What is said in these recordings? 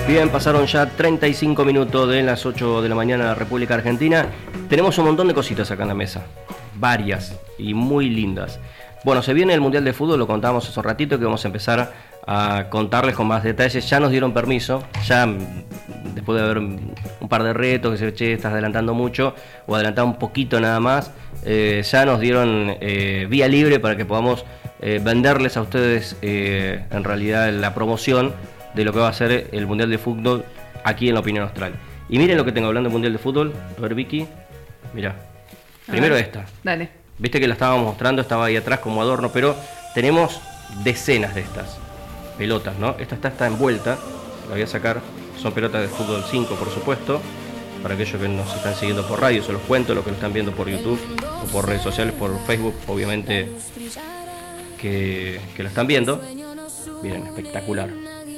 Bien, pasaron ya 35 minutos de las 8 de la mañana en la República Argentina. Tenemos un montón de cositas acá en la mesa, varias y muy lindas. Bueno, se viene el Mundial de Fútbol, lo contábamos hace un ratito, que vamos a empezar a contarles con más detalles. Ya nos dieron permiso, ya después de haber un par de retos, que se che, estás adelantando mucho, o adelantar un poquito nada más, ya nos dieron vía libre para que podamos venderles a ustedes en realidad la promoción de lo que va a ser el Mundial de Fútbol aquí en La Opinión Austral. Y miren lo que tengo hablando del Mundial de Fútbol. A ver, Vicky, mira. Primero esta. Dale. Viste que la estábamos mostrando, estaba ahí atrás como adorno, pero tenemos decenas de estas pelotas, ¿no? Esta está envuelta, la voy a sacar. Son pelotas de fútbol 5, por supuesto. Para aquellos que nos están siguiendo por radio, se los cuento, los que lo están viendo por YouTube o por redes sociales, por Facebook, obviamente que lo están viendo. Miren, espectacular.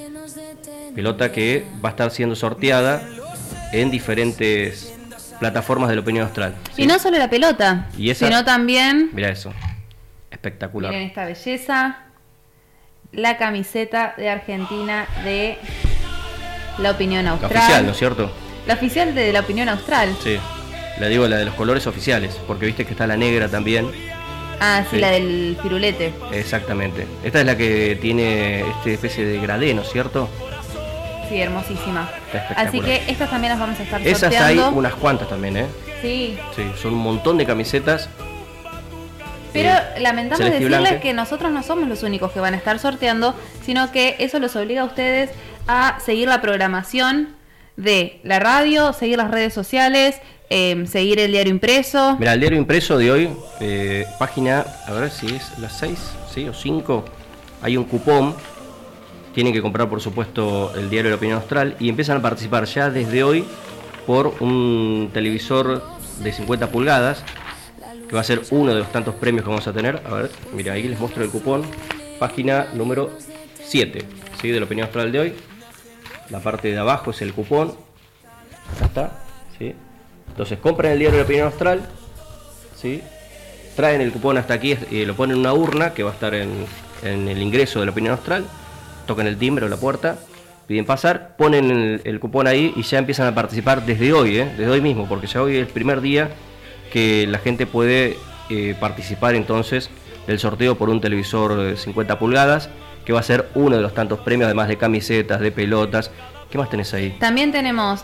Pelota que va a estar siendo sorteada en diferentes plataformas de La Opinión Austral, ¿sí? Y no solo la pelota, sino también... Mira eso, espectacular. Miren esta belleza. La camiseta de Argentina de La Opinión Austral. La oficial, ¿no es cierto? La oficial de La Opinión Austral. Sí, la digo, la de los colores oficiales, porque viste que está la negra también. Ah, sí, la del firulete. Exactamente. Esta es la que tiene esta especie de gradé, ¿no es cierto? Sí, hermosísima. Así que estas también las vamos a estar sorteando. Esas hay unas cuantas también, ¿eh? Sí. Sí, son un montón de camisetas. Pero lamentamos decirles que nosotros no somos los únicos que van a estar sorteando, sino que eso los obliga a ustedes a seguir la programación de la radio, seguir las redes sociales, seguir el diario impreso. Mira, el diario impreso de hoy, página, a ver si es las 6, ¿sí? O 5, hay un cupón. Tienen que comprar, por supuesto, el diario de La Opinión Austral y empiezan a participar ya desde hoy por un televisor de 50 pulgadas, que va a ser uno de los tantos premios que vamos a tener. A ver, mira, ahí les muestro el cupón, página número 7, ¿sí? De La Opinión Austral de hoy. La parte de abajo es el cupón, acá está, ¿sí? Entonces compran el diario de La Opinión Austral, ¿sí? Traen el cupón hasta aquí y lo ponen en una urna que va a estar en el ingreso de La Opinión Austral. Tocan el timbre o la puerta, piden pasar, ponen el cupón ahí y ya empiezan a participar desde hoy, desde hoy mismo, porque ya hoy es el primer día que la gente puede participar entonces del sorteo por un televisor de 50 pulgadas, que va a ser uno de los tantos premios, además de camisetas, de pelotas. ¿Qué más tenés ahí? También tenemos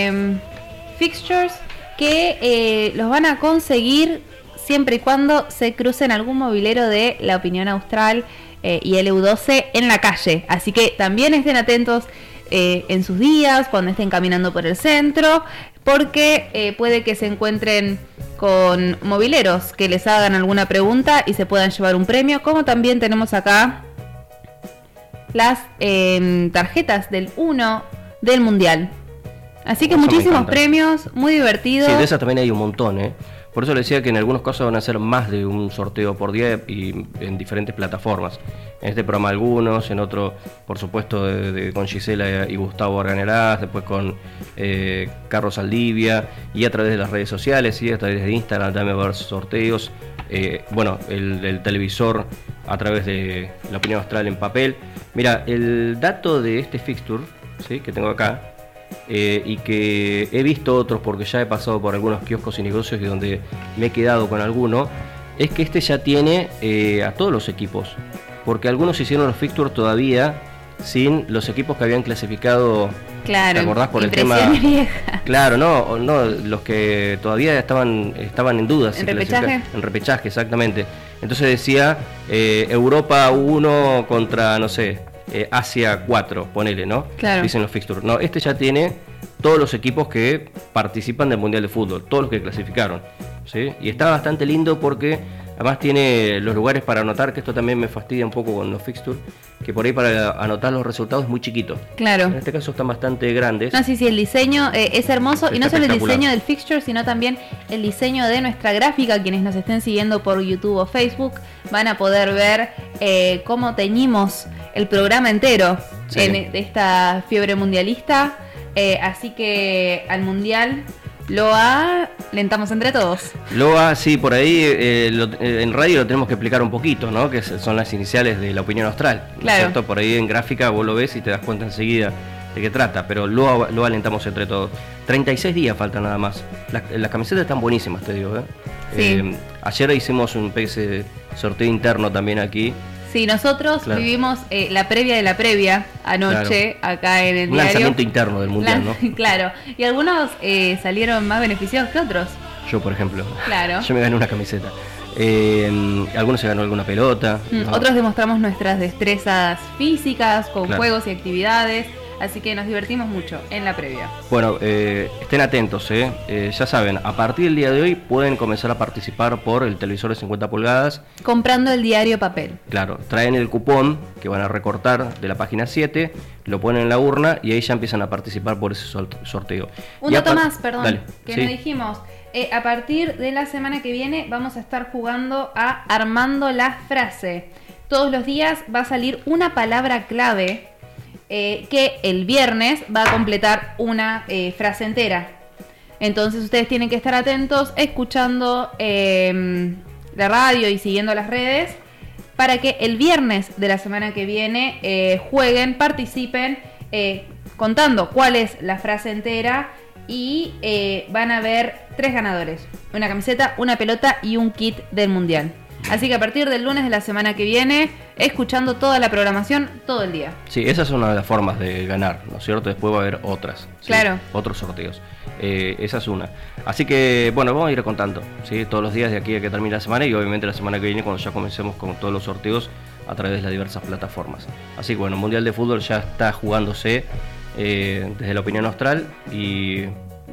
fixtures que los van a conseguir siempre y cuando se crucen algún mobilero de La Opinión Austral y el EU12 en la calle. Así que también estén atentos en sus días, cuando estén caminando por el centro, porque puede que se encuentren con mobileros que les hagan alguna pregunta y se puedan llevar un premio, como también tenemos acá las tarjetas del 1 del Mundial. Así que muchísimos premios, muy divertidos. Sí, de esas también hay un montón, Por eso le decía que en algunos casos van a ser más de un sorteo por día y en diferentes plataformas. En este programa algunos, en otro, por supuesto, con Gisela y Gustavo Arganerás, después con Carlos Aldivia, y a través de las redes sociales, y a través de Instagram también va a haber sorteos. El televisor a través de La Opinión Austral en papel. Mira, el dato de este fixture, ¿sí? Que tengo acá, y que he visto otros porque ya he pasado por algunos kioscos y negocios y donde me he quedado con alguno, es que este ya tiene a todos los equipos, porque algunos hicieron los fixtures todavía sin los equipos que habían clasificado. Claro, ¿te acordás por el tema? Vieja. Claro, no, los que todavía estaban en dudas. ¿En repechaje? En repechaje, exactamente. Entonces decía Europa 1 contra, no sé, Asia 4, ponele, ¿no? Claro. Dicen los fixtures. No, este ya tiene todos los equipos que participan del Mundial de Fútbol, todos los que clasificaron, ¿sí? Y está bastante lindo porque además tiene los lugares para anotar, que esto también me fastidia un poco con los fixtures, que por ahí para anotar los resultados es muy chiquito. Claro. En este caso están bastante grandes. No, sí, el diseño es hermoso, y no solo el diseño del fixture, sino también el diseño de nuestra gráfica. Quienes nos estén siguiendo por YouTube o Facebook van a poder ver cómo teñimos el programa entero de esta fiebre mundialista. Así que al Mundial lo alentamos entre todos. LOA, sí, por ahí en radio lo tenemos que explicar un poquito, ¿no? Que son las iniciales de La Opinión Austral, ¿no? Claro. ¿Cierto? Por ahí en gráfica vos lo ves y te das cuenta enseguida de qué trata, pero lo alentamos entre todos. 36 días faltan nada más. Las camisetas están buenísimas, te digo. Sí. Ayer hicimos un sorteo interno también aquí. Sí, nosotros vivimos la previa de la previa anoche acá en el diario. Un lanzamiento interno del Mundial, ¿no? Claro, y algunos salieron más beneficiados que otros. Yo, por ejemplo. Claro. Yo me gané una camiseta. Algunos se ganó alguna pelota. Otros demostramos nuestras destrezas físicas con juegos y actividades. Así que nos divertimos mucho en la previa. Bueno, estén atentos, ya saben, a partir del día de hoy pueden comenzar a participar por el televisor de 50 pulgadas. Comprando el diario papel. Claro, traen el cupón que van a recortar de la página 7, lo ponen en la urna y ahí ya empiezan a participar por ese sorteo. Un dato más, perdón, dale, que no dijimos. A partir de la semana que viene vamos a estar jugando a Armando la Frase. Todos los días va a salir una palabra clave que el viernes va a completar una frase entera. Entonces ustedes tienen que estar atentos, escuchando la radio y siguiendo las redes, para que el viernes de la semana que viene jueguen, participen, contando cuál es la frase entera. Y van a haber 3 ganadores: una camiseta, una pelota y un kit del Mundial. Así que a partir del lunes de la semana que viene, escuchando toda la programación todo el día. Sí, esa es una de las formas de ganar, ¿no es cierto? Después va a haber otras. ¿Sí? Claro. Otros sorteos. Esa es una. Así que, bueno, vamos a ir contando, ¿sí? Todos los días de aquí a que termine la semana y obviamente la semana que viene cuando ya comencemos con todos los sorteos a través de las diversas plataformas. Así que, bueno, el Mundial de Fútbol ya está jugándose desde la opinión austral y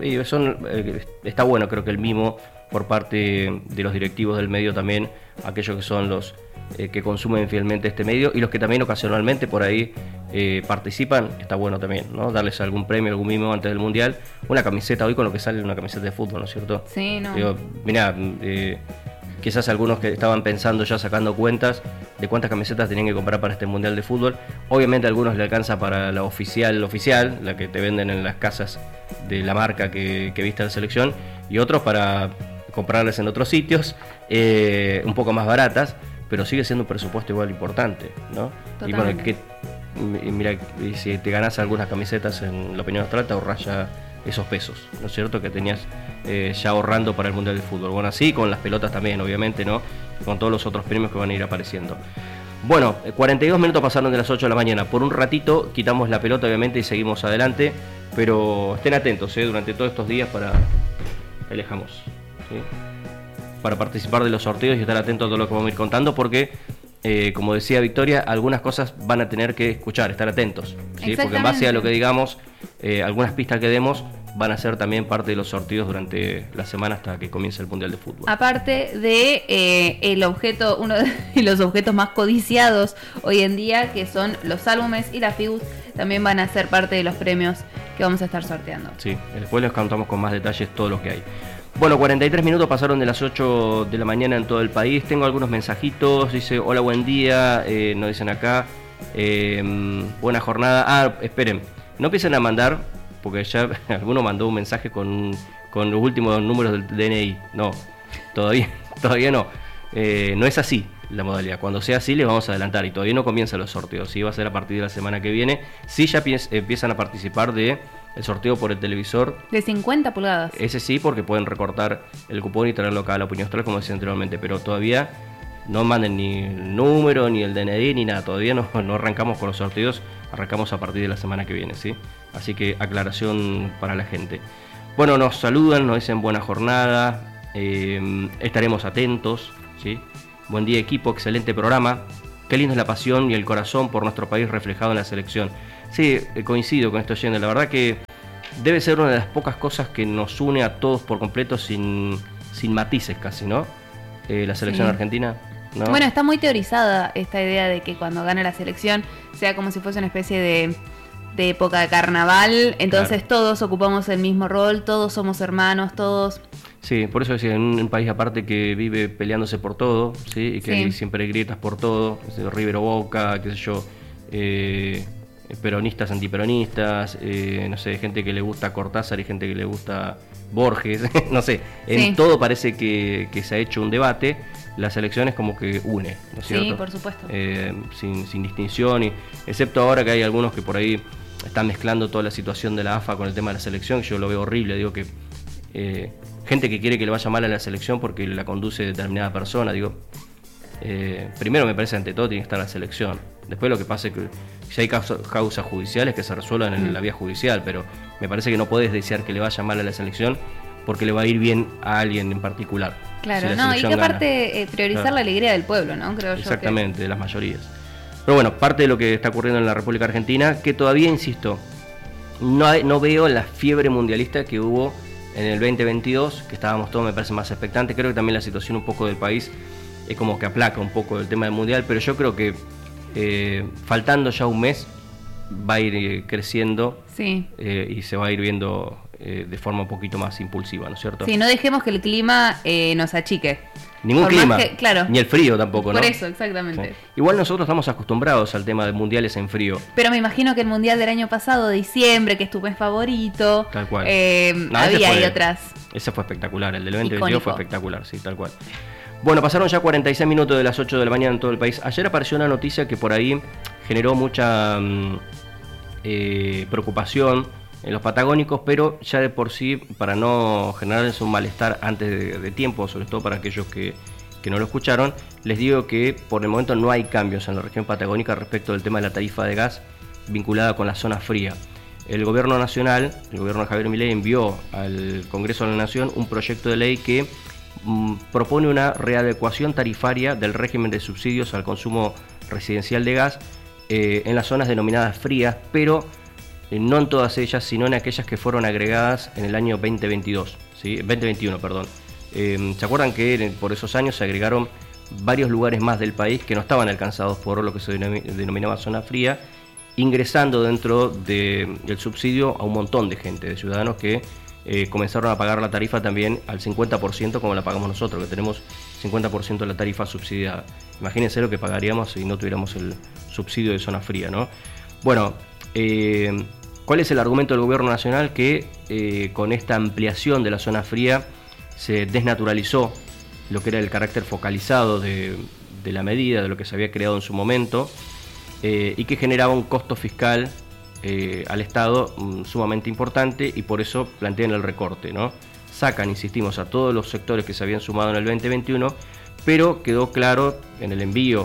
está bueno, creo que el mimo por parte de los directivos del medio también, aquellos que son los que consumen fielmente este medio y los que también ocasionalmente por ahí participan, está bueno también, ¿no? Darles algún premio, algún mimo antes del Mundial. Una camiseta, hoy con lo que sale una camiseta de fútbol, ¿no es cierto? Sí, no. Digo, mirá, quizás algunos que estaban pensando ya sacando cuentas de cuántas camisetas tenían que comprar para este Mundial de Fútbol. Obviamente a algunos le alcanza para la oficial, la que te venden en las casas de la marca que viste la selección, y otros para comprarles en otros sitios, un poco más baratas, pero sigue siendo un presupuesto igual importante, ¿no? Totalmente. Y bueno, mira, si te ganas algunas camisetas en la opinión austral, te ahorras ya esos pesos, ¿no es cierto? Que tenías ya ahorrando para el Mundial de Fútbol. Bueno, así con las pelotas también, obviamente, ¿no? Con todos los otros premios que van a ir apareciendo. Bueno, 42 minutos pasaron de las 8 de la mañana. Por un ratito quitamos la pelota, obviamente, y seguimos adelante. Pero estén atentos, durante todos estos días para... Alejamos, ¿sí? Para participar de los sorteos y estar atentos a todo lo que vamos a ir contando, porque, como decía Victoria, algunas cosas van a tener que escuchar, estar atentos, ¿sí? Porque en base a lo que digamos, algunas pistas que demos van a ser también parte de los sorteos durante la semana hasta que comience el Mundial de Fútbol. Aparte de el objeto, uno de los objetos más codiciados hoy en día, que son los álbumes y las figus, también van a ser parte de los premios que vamos a estar sorteando. Sí, después les contamos con más detalles todo lo que hay. Bueno, 43 minutos pasaron de las 8 de la mañana en todo el país. Tengo algunos mensajitos. Dice, hola, buen día. Nos dicen acá. Buena jornada. Esperen. No empiecen a mandar, porque ya alguno mandó un mensaje con los últimos números del DNI. No, todavía no. No es así la modalidad. Cuando sea así les vamos a adelantar y todavía no comienzan los sorteos. Sí, va a ser a partir de la semana que viene. Sí, ya empiezan a participar de el sorteo por el televisor. De 50 pulgadas. Ese sí, porque pueden recortar el cupón y traerlo acá a la opinión austral, como decía anteriormente. Pero todavía no manden ni el número, ni el DNI, ni nada. Todavía no arrancamos con los sorteos. Arrancamos a partir de la semana que viene, ¿sí? Así que aclaración para la gente. Bueno, nos saludan, nos dicen buena jornada. Estaremos atentos, ¿sí? Buen día, equipo, excelente programa. Qué lindo es la pasión y el corazón por nuestro país reflejado en la selección. Sí, coincido con esto, yendo. La verdad que debe ser una de las pocas cosas que nos une a todos por completo sin matices casi, ¿no? La selección argentina, ¿no? Bueno, está muy teorizada esta idea de que cuando gane la selección sea como si fuese una especie de época de carnaval, entonces claro, todos ocupamos el mismo rol, todos somos hermanos, todos... Sí, por eso decía, en un país aparte que vive peleándose por todo, ¿sí? Y que hay siempre grietas por todo, River o Boca, qué sé yo, peronistas, antiperonistas, no sé, gente que le gusta Cortázar y gente que le gusta Borges, no sé, en todo parece que se ha hecho un debate, las elecciones como que une, ¿no es cierto? Sí, por supuesto. Sin distinción, excepto ahora que hay algunos que por ahí están mezclando toda la situación de la AFA con el tema de la selección, yo lo veo horrible, digo que gente que quiere que le vaya mal a la selección porque la conduce determinada persona, digo, primero me parece ante todo tiene que estar la selección, después lo que pasa es que si hay causas judiciales que se resuelvan en la vía judicial, pero me parece que no podés desear que le vaya mal a la selección porque le va a ir bien a alguien en particular. Claro, si no, y que aparte gana. priorizar Claro. la alegría del pueblo, ¿no? Creo yo. Exactamente, de las mayorías. Pero bueno, parte de lo que está ocurriendo en la República Argentina, que todavía, insisto, no veo la fiebre mundialista que hubo en el 2022, que estábamos todos, me parece, más expectantes. Creo que también la situación un poco del país es como que aplaca un poco el tema del mundial, pero yo creo que faltando ya un mes va a ir creciendo, Sí. Y se va a ir viendo de forma un poquito más impulsiva, ¿no es cierto? Sí, no dejemos que el clima nos achique. Ningún Por más clima, que- claro. ni el frío tampoco, ¿no? Por eso, exactamente. Sí. Igual nosotros estamos acostumbrados al tema de mundiales en frío. Pero me imagino que el mundial del año pasado, diciembre, que es tu mes favorito. Tal cual. No, había ahí otras. Ese fue espectacular, el del 2022 fue Icónico. espectacular, sí, tal cual. Bueno, pasaron ya 46 minutos de las 8 de la mañana en todo el país. Ayer apareció una noticia que por ahí generó mucha preocupación en los patagónicos, pero ya de por sí, para no generarles un malestar antes de tiempo, sobre todo para aquellos que no lo escucharon, les digo que por el momento no hay cambios en la región patagónica respecto del tema de la tarifa de gas vinculada con la zona fría. El gobierno nacional, el gobierno de Javier Milei, envió al Congreso de la Nación un proyecto de ley que propone una readecuación tarifaria del régimen de subsidios al consumo residencial de gas en las zonas denominadas frías, pero no en todas ellas, sino en aquellas que fueron agregadas en el año 2022, ¿sí? 2021, perdón. ¿Se acuerdan que por esos años se agregaron varios lugares más del país que no estaban alcanzados por lo que se denominaba zona fría, ingresando dentro del subsidio a un montón de gente, de ciudadanos que comenzaron a pagar la tarifa también al 50% como la pagamos nosotros, que tenemos 50% de la tarifa subsidiada? Imagínense lo que pagaríamos si no tuviéramos el subsidio de zona fría, ¿no? Bueno, ¿cuál es el argumento del gobierno nacional? Que con esta ampliación de la zona fría se desnaturalizó lo que era el carácter focalizado de la medida, de lo que se había creado en su momento, y que generaba un costo fiscal al Estado sumamente importante, y por eso plantean el recorte, ¿no? Sacan, insistimos, a todos los sectores que se habían sumado en el 2021, pero quedó claro en el envío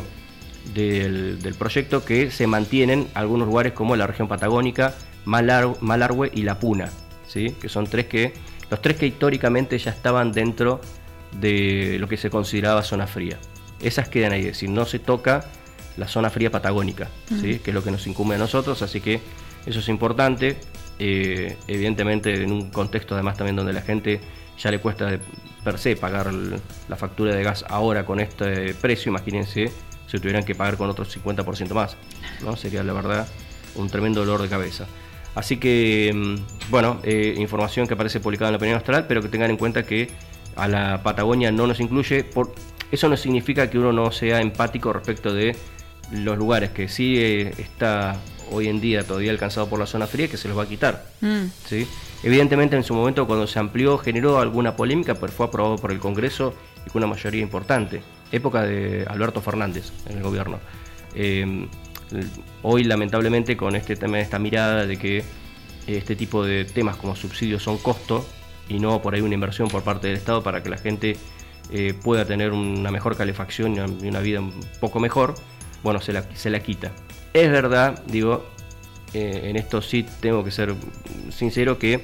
del proyecto que se mantienen algunos lugares como la región patagónica, Malargüe y La Puna, ¿sí? Que son los tres que históricamente ya estaban dentro de lo que se consideraba zona fría. Esas quedan ahí, es decir, no se toca la zona fría patagónica, ¿sí? Que es lo que nos incumbe a nosotros, así que eso es importante, evidentemente en un contexto además también donde la gente ya le cuesta per se pagar la factura de gas ahora con este precio. Imagínense si tuvieran que pagar con otro 50% más, ¿no? Sería la verdad un tremendo dolor de cabeza. Así que, bueno, información que aparece publicada en la Opinión Austral, pero que tengan en cuenta que a la Patagonia no nos incluye. Eso no significa que uno no sea empático respecto de los lugares que sí está hoy en día todavía alcanzado por la zona fría, que se los va a quitar, ¿sí? Evidentemente en su momento cuando se amplió generó alguna polémica, pero fue aprobado por el Congreso y con una mayoría importante, época de Alberto Fernández en el gobierno. Hoy lamentablemente con este tema, esta mirada de que este tipo de temas como subsidios son costo y no por ahí una inversión por parte del Estado para que la gente pueda tener una mejor calefacción y una vida un poco mejor, bueno, se la quita. Es verdad, digo, en esto sí tengo que ser sincero, que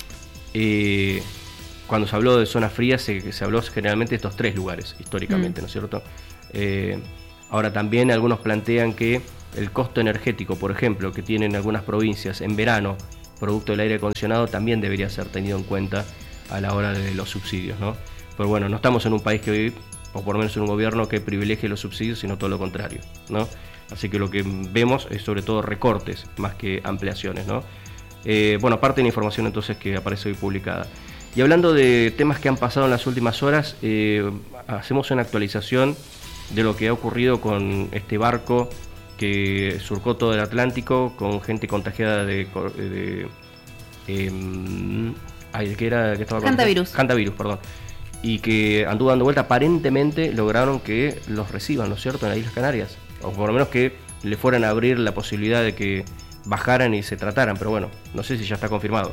cuando se habló de zonas frías se habló generalmente de estos tres lugares históricamente, ¿no es cierto? Ahora también algunos plantean que el costo energético, por ejemplo, que tienen algunas provincias en verano, producto del aire acondicionado, también debería ser tenido en cuenta a la hora de los subsidios, ¿no? Pero bueno, no estamos en un país que hoy, o por lo menos en un gobierno que privilegie los subsidios, sino todo lo contrario, ¿no? Así que lo que vemos es sobre todo recortes más que ampliaciones, ¿no? Bueno, parte de la información entonces que aparece hoy publicada. Y hablando de temas que han pasado en las últimas horas, hacemos una actualización de lo que ha ocurrido con este barco que surcó todo el Atlántico con gente contagiada de ¿qué era? Que estaba Hantavirus. Hantavirus, perdón. y que anduvo dando vuelta. Aparentemente lograron que los reciban, ¿no es cierto?, en las Islas Canarias, o por lo menos que le fueran a abrir la posibilidad de que bajaran y se trataran, pero bueno, no sé si ya está confirmado.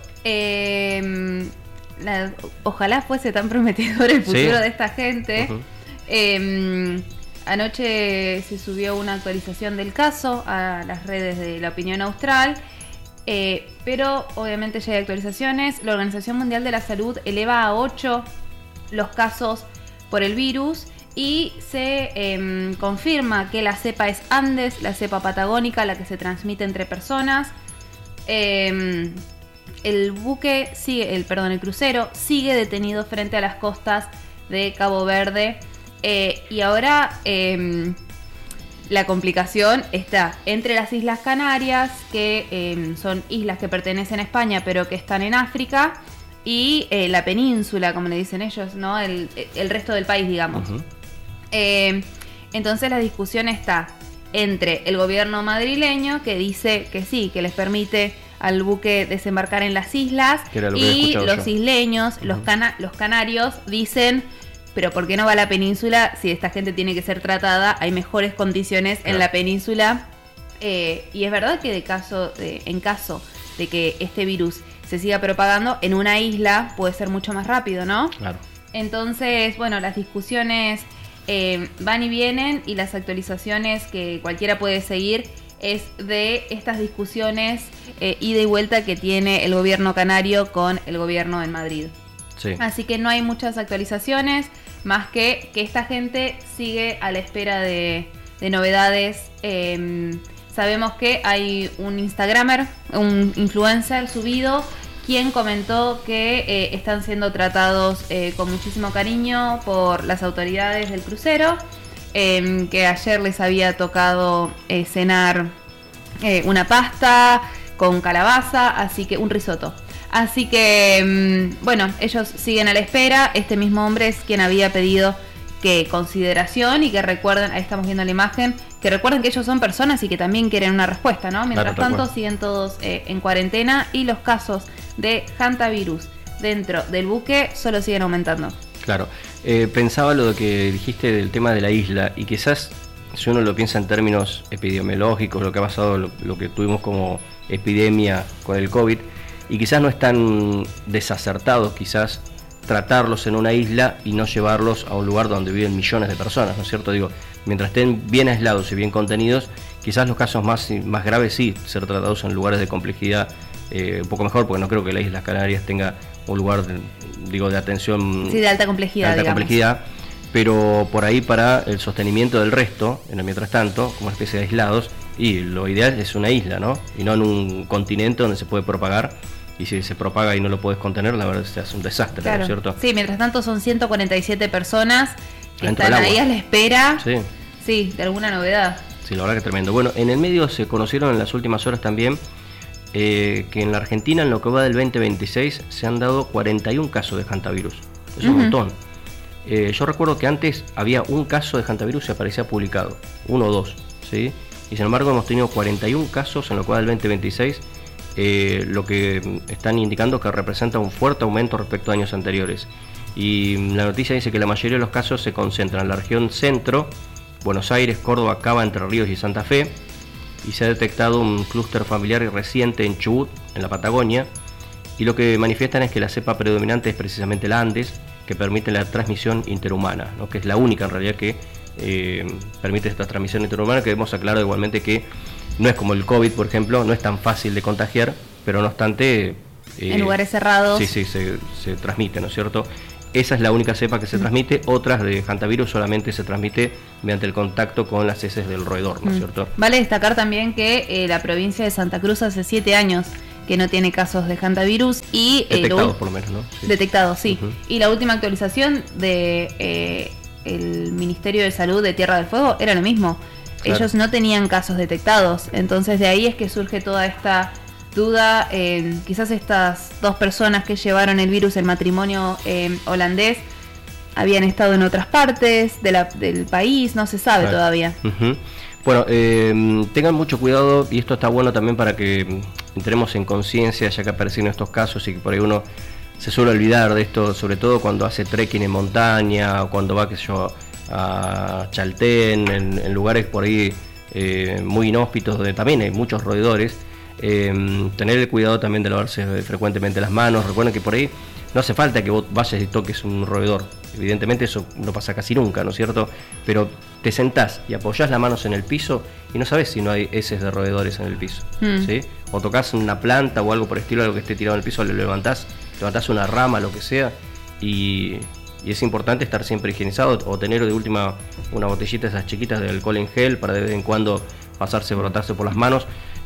Ojalá fuese tan prometedor el futuro ¿Sí? de esta gente. Uh-huh. Anoche se subió una actualización del caso a las redes de la Opinión Austral, pero obviamente ya hay actualizaciones. La Organización Mundial de la Salud eleva a 8 los casos por el virus y se confirma que la cepa es Andes, la cepa patagónica, la que se transmite entre personas. El crucero sigue detenido frente a las costas de Cabo Verde, y ahora la complicación está entre las Islas Canarias, que son islas que pertenecen a España pero que están en África, y la península, como le dicen ellos, ¿no? El resto del país, digamos. Uh-huh. Entonces la discusión está entre el gobierno madrileño, que dice que sí, que les permite al buque desembarcar en las islas, y los isleños, uh-huh, los canarios, dicen, pero ¿por qué no va a la península si esta gente tiene que ser tratada? Hay mejores condiciones en la península. Y es verdad que en caso de que este virus se siga propagando en una isla, puede ser mucho más rápido, ¿no? Claro. Entonces, bueno, las discusiones van y vienen, y las actualizaciones que cualquiera puede seguir es de estas discusiones ida y vuelta que tiene el gobierno canario con el gobierno en Madrid. Sí. Así que no hay muchas actualizaciones, más que esta gente sigue a la espera de novedades. Sabemos que hay un Instagramer, un influencer subido, quien comentó que están siendo tratados con muchísimo cariño por las autoridades del crucero, que ayer les había tocado cenar una pasta con calabaza, así que un risotto. Así que, bueno, ellos siguen a la espera. Este mismo hombre es quien había pedido que consideración y que recuerden, ahí estamos viendo la imagen, que recuerden que ellos son personas y que también quieren una respuesta, ¿no? Mientras tanto, siguen todos en cuarentena, y los casos de hantavirus dentro del buque solo siguen aumentando. Claro. Pensaba lo que dijiste del tema de la isla, y quizás si uno lo piensa en términos epidemiológicos, lo que ha pasado, lo que tuvimos como epidemia con el COVID, y quizás no es tan desacertado quizás tratarlos en una isla y no llevarlos a un lugar donde viven millones de personas, ¿no es cierto? Digo, mientras estén bien aislados y bien contenidos, quizás los casos más graves sí ser tratados en lugares de complejidad un poco mejor, porque no creo que la Islas Canarias tenga un lugar de atención, sí, de alta complejidad, pero por ahí para el sostenimiento del resto, en el mientras tanto, como una especie de aislados, y lo ideal es una isla, ¿no? Y no en un continente donde se puede propagar, y si se propaga y no lo puedes contener, la verdad se hace un desastre, claro, ¿no es cierto? Sí, mientras tanto son 147 personas que están ahí a la espera, sí, de alguna novedad. Sí, la verdad que tremendo. Bueno, en el medio se conocieron en las últimas horas también que en la Argentina, en lo que va del 2026, se han dado 41 casos de hantavirus. Es un montón. Yo recuerdo que antes había un caso de hantavirus y aparecía publicado, 1 o 2, ¿sí? Y sin embargo hemos tenido 41 casos en lo que va del 2026, lo que están indicando que representa un fuerte aumento respecto a años anteriores. Y la noticia dice que la mayoría de los casos se concentran en la región centro, Buenos Aires, Córdoba, Cava, Entre Ríos y Santa Fe, y se ha detectado un clúster familiar reciente en Chubut, en la Patagonia, y lo que manifiestan es que la cepa predominante es precisamente la Andes, que permite la transmisión interhumana, ¿no? Que es la única en realidad que permite esta transmisión interhumana, que hemos aclarado igualmente que no es como el COVID, por ejemplo, no es tan fácil de contagiar, pero no obstante... en lugares cerrados. Sí, se transmite, ¿no es cierto? Esa es la única cepa que se transmite. Otras de hantavirus solamente se transmite mediante el contacto con las heces del roedor, ¿no es cierto? Vale destacar también que la provincia de Santa Cruz hace 7 años que no tiene casos de hantavirus, y detectados por lo menos, ¿no? Sí. Detectados, sí. Y la última actualización de el Ministerio de Salud de Tierra del Fuego era lo mismo. Claro. Ellos no tenían casos detectados, entonces de ahí es que surge toda esta duda. Quizás estas 2 personas que llevaron el virus, el matrimonio holandés, habían estado en otras partes del país, no se sabe todavía. Bueno, tengan mucho cuidado, y esto está bueno también para que entremos en conciencia, ya que aparecieron estos casos y que por ahí uno se suele olvidar de esto, sobre todo cuando hace trekking en montaña, o cuando va, qué sé yo, a Chaltén, en lugares por ahí muy inhóspitos, donde también hay muchos roedores. Tener el cuidado también de lavarse frecuentemente las manos. Recuerden que por ahí no hace falta que vos vayas y toques un roedor, evidentemente eso no pasa casi nunca, ¿no es cierto? Pero te sentás y apoyás las manos en el piso y no sabés si no hay heces de roedores en el piso, ¿sí? O tocas una planta o algo por el estilo, algo que esté tirado en el piso, lo levantás una rama, lo que sea, y es importante estar siempre higienizado, o tener de última una botellita de esas chiquitas de alcohol en gel para de vez en cuando brotarse por las manos.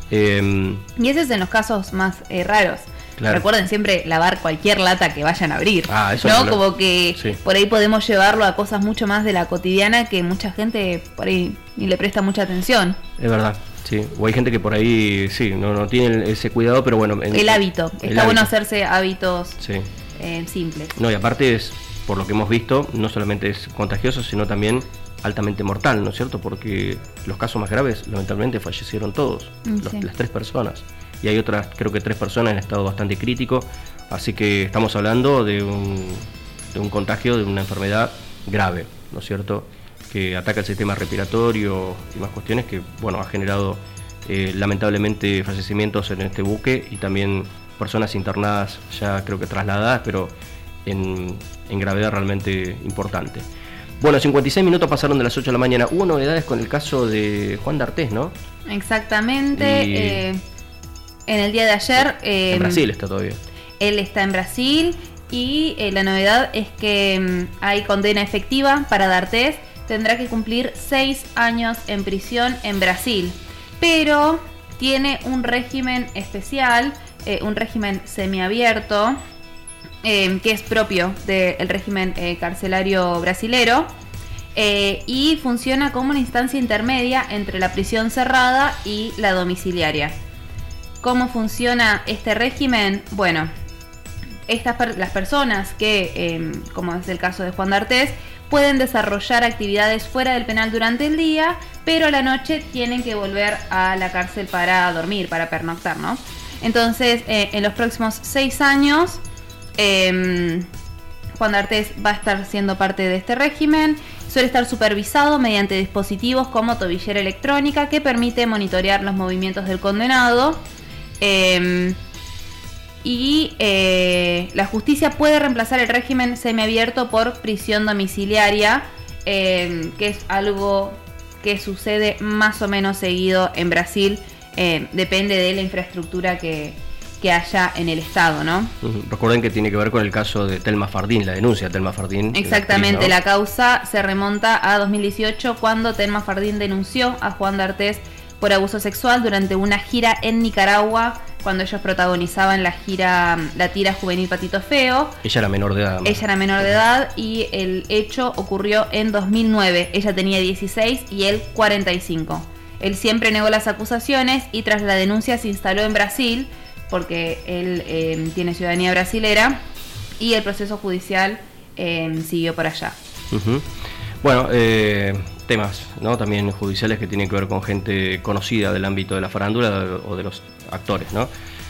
Y ese es en los casos más raros. Claro. Recuerden siempre lavar cualquier lata que vayan a abrir, eso ¿no? Como que sí. Por ahí podemos llevarlo a cosas mucho más de la cotidiana que mucha gente por ahí ni le presta mucha atención. Es verdad, sí. O hay gente que por ahí sí, no tiene ese cuidado, pero bueno. El hábito. Está bueno hacerse hábitos simples. No, y aparte es, por lo que hemos visto, no solamente es contagioso, sino también altamente mortal, ¿no es cierto? Porque los casos más graves, lamentablemente, fallecieron todos, las 3 personas. Y hay otras, creo que 3 personas en estado bastante crítico, así que estamos hablando de un contagio, de una enfermedad grave, ¿no es cierto?, que ataca el sistema respiratorio y más cuestiones que, bueno, ha generado lamentablemente fallecimientos en este buque y también personas internadas, ya creo que trasladadas, pero en gravedad realmente importante. Bueno, 56 minutos pasaron de las 8 de la mañana. Hubo novedades con el caso de Juan D'Artés, ¿no? Exactamente. En el día de ayer... en Brasil está todavía. Él está en Brasil y la novedad es que hay condena efectiva para D'Artés. Tendrá que cumplir 6 años en prisión en Brasil. Pero tiene un régimen especial, un régimen semiabierto, que es propio del régimen carcelario brasilero, y funciona como una instancia intermedia entre la prisión cerrada y la domiciliaria. ¿Cómo funciona este régimen? Bueno, las personas que, como es el caso de Juan D'Artés, pueden desarrollar actividades fuera del penal durante el día, pero a la noche tienen que volver a la cárcel para dormir, para pernoctar, ¿no? Entonces, en los próximos 6 años, Juan D'Artés va a estar siendo parte de este régimen. Suele estar supervisado mediante dispositivos como tobillera electrónica que permite monitorear los movimientos del condenado. La justicia puede reemplazar el régimen semiabierto por prisión domiciliaria, que es algo que sucede más o menos seguido en Brasil. Depende de la infraestructura que haya en el Estado, ¿no? Recuerden que tiene que ver con el caso de Thelma Fardín, la denuncia de Thelma Fardín. Exactamente, la causa se remonta a 2018, cuando Thelma Fardín denunció a Juan D'Artés por abuso sexual durante una gira en Nicaragua, cuando ellos protagonizaban la tira juvenil Patito Feo. Ella era menor de edad, ¿no? Ella era menor de edad y el hecho ocurrió en 2009. Ella tenía 16 y él 45. Él siempre negó las acusaciones y tras la denuncia se instaló en Brasil, porque él tiene ciudadanía brasilera, y el proceso judicial siguió por allá. Bueno, temas, ¿no?, también judiciales que tienen que ver con gente conocida del ámbito de la farándula o de los actores, ¿no?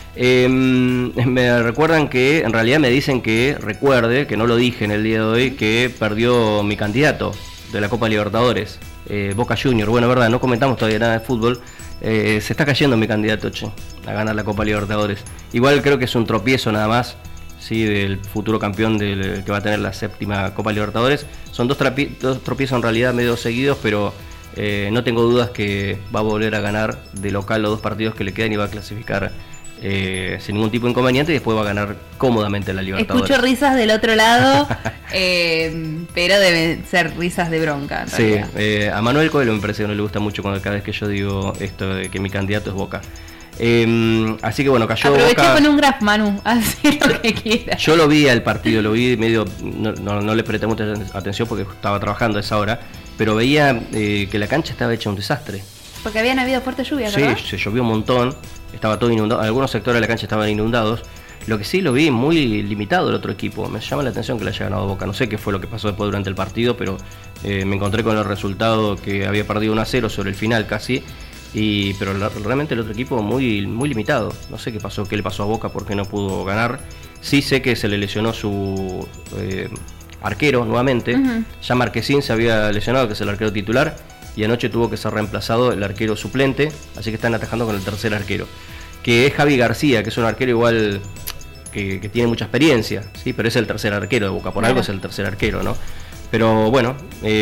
Me recuerdan que, en realidad me dicen que recuerde, que no lo dije en el día de hoy, que perdió mi candidato de la Copa Libertadores, Boca Junior. Bueno, verdad, no comentamos todavía nada de fútbol. Se está cayendo mi candidato, a ganar la Copa Libertadores. Igual creo que es un tropiezo nada más, sí, del futuro campeón que va a tener la 7ª Copa Libertadores. Son dos tropiezos en realidad medio seguidos, pero no tengo dudas que va a volver a ganar de local los 2 partidos que le quedan y va a clasificar sin ningún tipo de inconveniente, y después va a ganar cómodamente la Libertadores. Escucho risas del otro lado, pero deben ser risas de bronca. Sí, a Manuel Coelho me parece que no le gusta mucho cada vez que yo digo esto de que mi candidato es Boca. Así que bueno, cayó Aproveché Boca. Con un graph, Manu, así lo que quieras. Yo lo vi al partido, lo vi medio, no le presté mucha atención porque estaba trabajando a esa hora, pero veía que la cancha estaba hecha un desastre. Porque habían habido fuertes lluvias, ¿verdad? Sí, se llovió un montón, estaba todo inundado, algunos sectores de la cancha estaban inundados. Lo que sí lo vi muy limitado el otro equipo. Me llama la atención que le haya ganado Boca. No sé qué fue lo que pasó después durante el partido, pero me encontré con el resultado que había perdido 1-0 sobre el final casi. Pero realmente el otro equipo muy limitado. No sé qué pasó, qué le pasó a Boca porque no pudo ganar. Sí sé que se le lesionó su arquero nuevamente. Ya Marquesín se había lesionado, que es el arquero titular, y anoche tuvo que ser reemplazado el arquero suplente, así que están atajando con el tercer arquero, que es Javi García, que es un arquero igual que tiene mucha experiencia, ¿sí? Pero es el tercer arquero de Boca, por algo es el tercer arquero, ¿no? Pero bueno,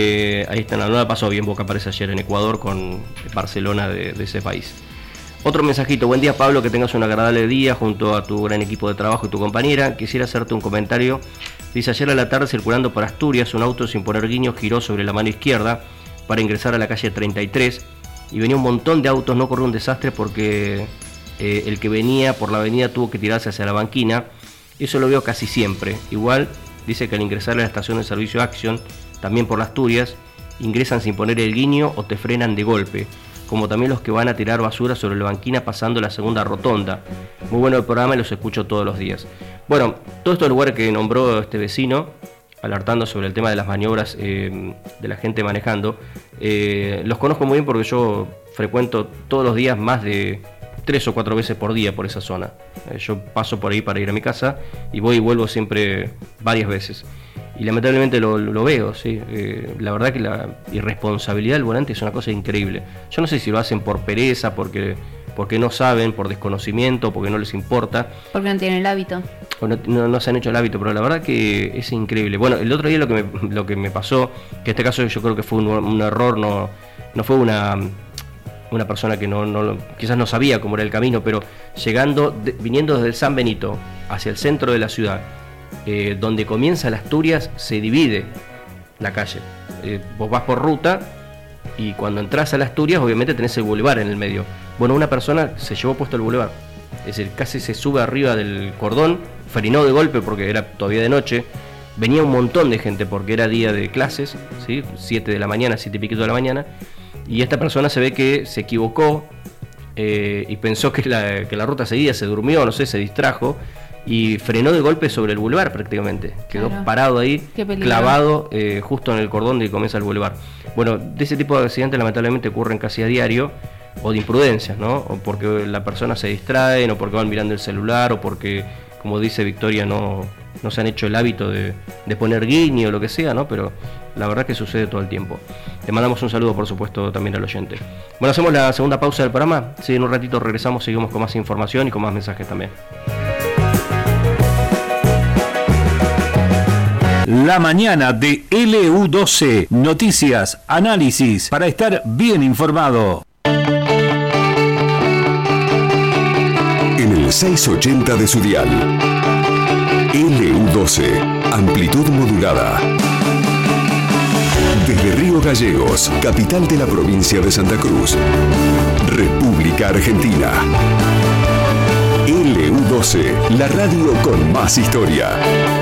ahí está, no la pasó bien Boca, parece ayer en Ecuador con Barcelona de ese país. Otro mensajito: buen día Pablo, que tengas un agradable día junto a tu gran equipo de trabajo y tu compañera. Quisiera hacerte un comentario. Dice: ayer a la tarde, circulando por Asturias, un auto sin poner guiño giró sobre la mano izquierda para ingresar a la calle 33 y venía un montón de autos. No ocurrió un desastre porque el que venía por la avenida tuvo que tirarse hacia la banquina. Eso lo veo casi siempre. Igual dice que al ingresar a la estación de servicio Action, también por las Asturias, ingresan sin poner el guiño o te frenan de golpe, como también los que van a tirar basura sobre la banquina pasando la segunda rotonda. Muy bueno el programa y los escucho todos los días. Bueno, todos estos lugares que nombró este vecino, alertando sobre el tema de las maniobras de la gente manejando, los conozco muy bien porque yo frecuento todos los días más de 3 o 4 veces por día por esa zona. Yo paso por ahí para ir a mi casa y voy y vuelvo siempre varias veces. Y lamentablemente lo veo, ¿sí? La verdad que la irresponsabilidad del volante es una cosa increíble. Yo no sé si lo hacen por pereza, porque no saben, por desconocimiento, porque no les importa. Porque no tienen el hábito. O no se han hecho el hábito, pero la verdad que es increíble. Bueno, el otro día lo que me pasó, que en este caso yo creo que fue un error, no fue una persona que quizás no sabía cómo era el camino, pero viniendo desde el San Benito hacia el centro de la ciudad, donde comienza la Asturias, se divide la calle. Vos vas por ruta y cuando entras a la Asturias obviamente tenés el bulevar en el medio. Bueno, una persona se llevó puesto el bulevar, es decir, casi se sube arriba del cordón, frenó de golpe porque era todavía de noche. Venía un montón de gente porque era día de clases, ¿sí? 7 de la mañana, 7 y piquito de la mañana, y esta persona se ve que se equivocó y pensó que la ruta seguía, se durmió, no sé, se distrajo y frenó de golpe sobre el bulevar prácticamente. Quedó parado ahí, clavado justo en el cordón donde comienza el bulevar. Bueno, de ese tipo de accidentes lamentablemente ocurren casi a diario, o de imprudencias, ¿no? O porque la persona se distrae, o porque van mirando el celular, o porque, como dice Victoria, no se han hecho el hábito de poner guiño o lo que sea, ¿no? Pero la verdad que sucede todo el tiempo. Le mandamos un saludo, por supuesto, también al oyente. Bueno, hacemos la segunda pausa del programa. Sí, en un ratito regresamos, seguimos con más información y con más mensajes también. La mañana de LU12. Noticias, análisis, para estar bien informado. En el 680 de su dial. LU12. Amplitud modulada. Desde Río Gallegos, capital de la provincia de Santa Cruz. República Argentina. LU12. La radio con más historia.